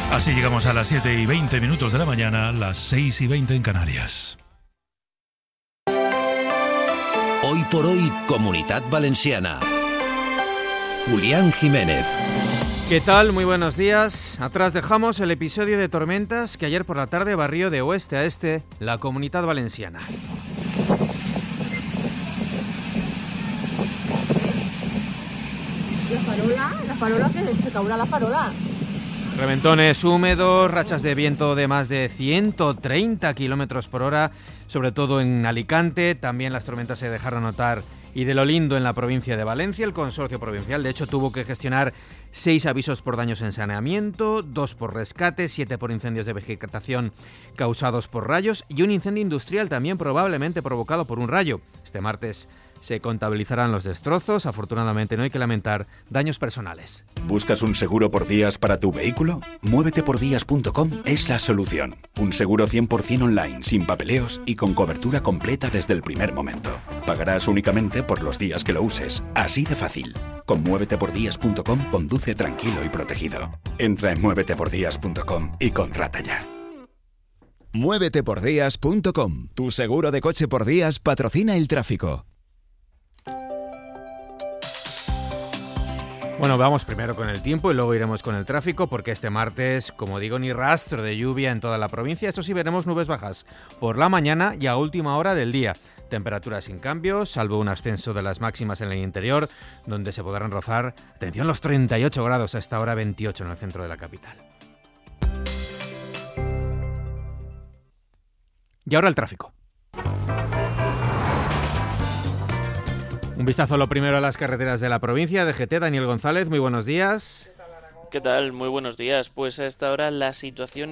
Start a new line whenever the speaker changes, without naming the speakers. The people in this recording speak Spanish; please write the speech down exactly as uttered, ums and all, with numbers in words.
Así llegamos a las siete y veinte minutos de la mañana, las seis y veinte en Canarias.
Hoy por hoy, Comunitat Valenciana. Julián Jiménez.
¿Qué tal? Muy buenos días. Atrás dejamos el episodio de tormentas que ayer por la tarde barrió de oeste a este la Comunitat Valenciana.
La farola, la farola que se caurà la farola.
Reventones húmedos, rachas de viento de más de ciento treinta kilómetros por hora, sobre todo en Alicante. También las tormentas se dejaron notar y de lo lindo en la provincia de Valencia. El consorcio provincial, de hecho, tuvo que gestionar seis avisos por daños en saneamiento, dos por rescate, siete por incendios de vegetación causados por rayos y un incendio industrial también probablemente provocado por un rayo. Este martes se contabilizarán los destrozos. Afortunadamente no hay que lamentar daños personales.
¿Buscas un seguro por días para tu vehículo? muévete por días punto com es la solución. Un seguro cien por ciento online, sin papeleos y con cobertura completa desde el primer momento. Pagarás únicamente por los días que lo uses. Así de fácil. Con muévete por días punto com conduce tranquilo y protegido. Entra en muévete por días punto com y contrata ya.
muévete por días punto com. Tu seguro de coche por días patrocina el tráfico.
Bueno, vamos primero con el tiempo y luego iremos con el tráfico, porque este martes, como digo, ni rastro de lluvia en toda la provincia. Eso sí, veremos nubes bajas por la mañana y a última hora del día. Temperaturas sin cambios, salvo un ascenso de las máximas en el interior, donde se podrán rozar, atención, los treinta y ocho grados, a esta hora veintiocho en el centro de la capital. Y ahora el tráfico. Un vistazo lo primero a las carreteras de la provincia. D G T, Daniel González, muy buenos días.
¿Qué tal? Muy buenos días. Pues a esta hora la situación